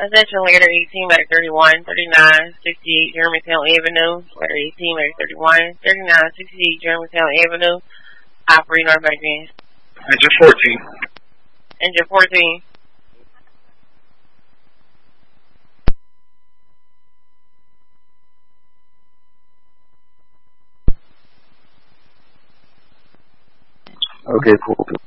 Attention, letter 18, letter 31, 39, 68, Germantown Avenue. Letter 18, letter 31, 39, 68, Germantown Avenue. Operating North Van. Engine 14. Engine 14. Okay, cool.